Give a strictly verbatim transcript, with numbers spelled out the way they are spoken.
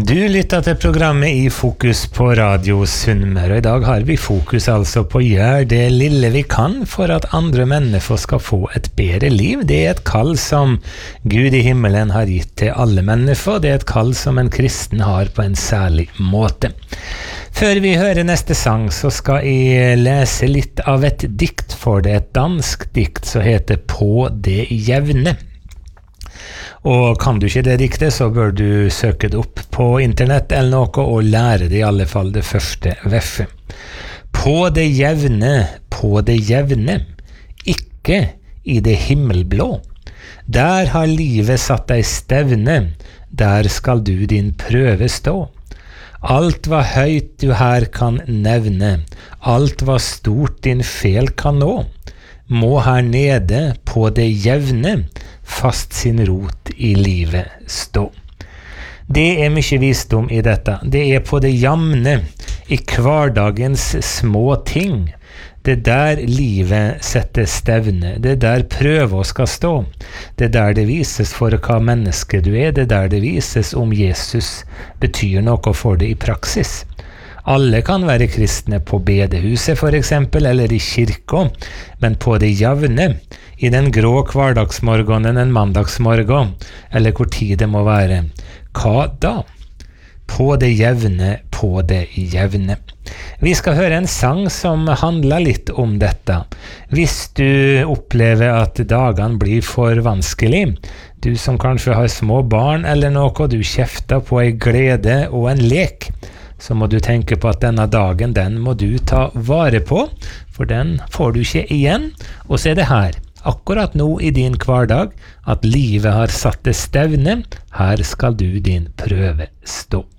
Du lytter til programmet I Fokus på Radio Sunnmøre, og I dag har vi fokus altså på å gjøre det lille vi kan for at andre mennesker skal få et bedre liv. Det er et kall som Gud I himmelen har gitt til alle mennesker, det er et kall som en kristen har på en særlig måte. Før vi hører neste sang, så skal jeg lese litt av et dikt for det, et dansk dikt som heter På det jevne. Og kan du ikke det diktet, så bør du søke det opp på internett eller noe og lære det I alle fall det første verset. På det jevne, på det jevne, ikke I det himmelblå. Der har livet satt deg stevne, der skal du din prøve stå. Alt hva høyt du her kan nevne, alt hva stort din fel kan nå, må her nede på det jevne fast sin rot I livet stå. Det er mye visdom I dette. Det er på det jamne, I hverdagens små ting. Det der livet setter stevne. Det der prøver skal stå. Det der det vises for hva menneske du er. Det der det vises om Jesus betyr noe for det I praksis. Alle kan være kristne på bedehuset for eksempel, eller I kirka, men på det jevne, I den grå hverdagsmorgenen en mandagsmorgen, eller hvor tid det må være. Hva da? På det jevne, på det jevne. Vi skal høre en sang som handler litt om dette. Hvis du opplever at dagene blir for vanskelig, du som kanskje har små barn eller noe, du kjefter på en glede og en lek, så må du tenke på at denne dagen, den må du ta vare på, for den får du ikke igjen. Og så er det her, akkurat nå I din hverdag, at livet har satt det stevne, her skal du din prøve stå.